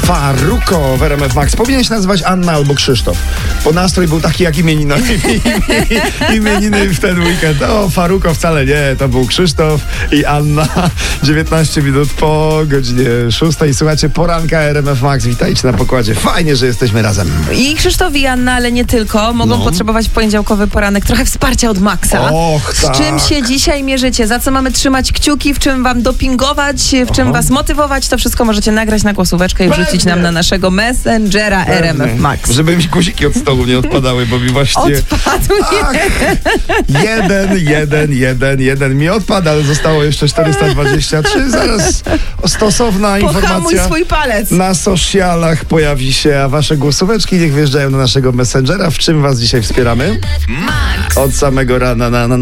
Faruko w RMF Max. Powinien się nazywać Anna albo Krzysztof, bo nastrój był taki jak imieniny w ten weekend. O, Faruko wcale nie, to był Krzysztof i Anna. 19 minut po godzinie 6. Słuchajcie, poranka RMF Max. Witajcie na pokładzie. Fajnie, że jesteśmy razem. I Krzysztof i Anna, ale nie tylko, mogą potrzebować w poniedziałkowy poranek trochę wsparcia od Maxa. Och, tak. Z czym się dzisiaj mierzycie? Za co mamy trzymać kciuki? W czym wam dopingować? W czym was motywować? To wszystko możecie nagrać na głosóweczkę i wrzucić nam na naszego Messengera RMF Max. Żeby mi guziki od stołu nie odpadały, bo mi właśnie... Odpadł jeden mi odpadł, ale zostało jeszcze 423. Zaraz stosowna Pohamuj informacja swój palec. na socialach pojawi się, a wasze głosóweczki niech wjeżdżają na naszego Messengera. W czym was dzisiaj wspieramy? Od samego rana na